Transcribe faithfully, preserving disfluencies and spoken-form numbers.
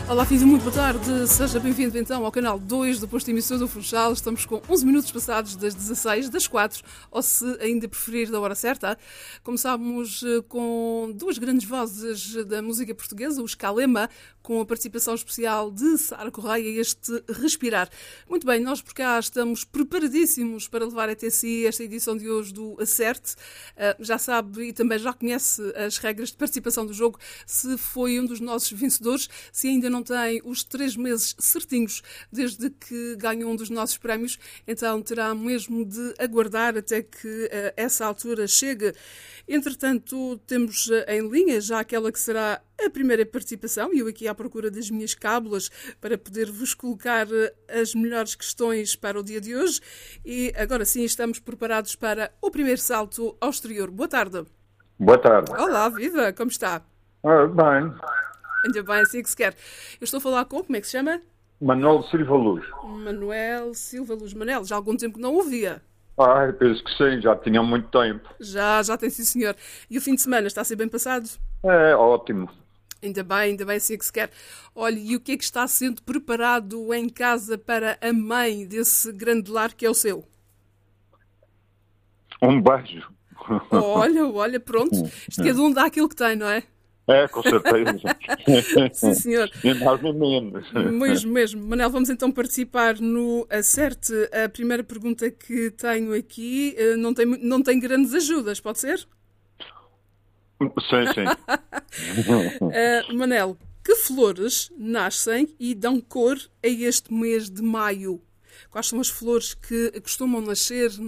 Olá, filho, muito boa tarde. Seja bem-vindo então ao canal dois do Posto Emissor do Funchal. Estamos com onze minutos passados das dezasseis, das quatro, ou se ainda preferir, da hora certa. Começámos com duas grandes vozes da música portuguesa, o Scalema, com a participação especial de Sara Correia, este Respirar. Muito bem, nós por cá estamos preparadíssimos para levar até si esta edição de hoje do Acerte. Uh, já sabe e também já conhece as regras de participação do jogo, se foi um dos nossos vencedores, se ainda não tem os três meses certinhos desde que ganhou um dos nossos prémios, então terá mesmo de aguardar até que uh, essa altura chegue. Entretanto, temos uh, em linha já aquela que será a primeira participação, e eu aqui à procura das minhas cábulas para poder vos colocar uh, as melhores questões para o dia de hoje. E agora sim estamos preparados para o primeiro salto ao exterior. Boa tarde. Boa tarde. Olá, viva, como está? Ah, bem. Ainda bem, assim que se quer. Eu estou a falar com, como é que se chama? Manuel Silva Luz. Manuel Silva Luz. Manel, já há algum tempo que não ouvia. Ah, penso que sim, já tinha muito tempo. Já, já tem sim, senhor. E o fim de semana está a ser bem passado? É, ótimo. Ainda bem, ainda bem, assim que se quer. Olha, e o que é que está sendo preparado em casa para a mãe desse grande lar que é o seu? Um beijo. Olha, olha, pronto. Isto cada um dá aquilo que tem, não é? É, com certeza. Sim, senhor. Nem mais nem menos. Mesmo, mesmo. Manel, vamos então participar no Acerte. A primeira pergunta que tenho aqui não tem, não tem grandes ajudas, pode ser? Sim, sim. uh, Manel, que flores nascem e dão cor a este mês de maio? Quais são as flores que costumam nascer